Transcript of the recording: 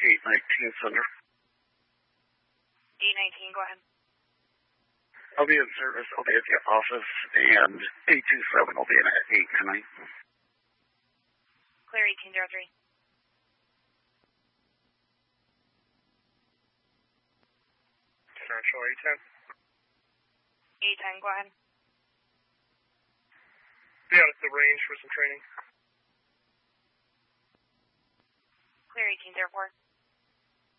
819 Center. 819, go ahead. I'll be in service. I'll be at the office, and 827 will be in at 8 tonight. Clear 1803. Central 810. 810, go ahead. Be out at the range for some training. Clear 1804.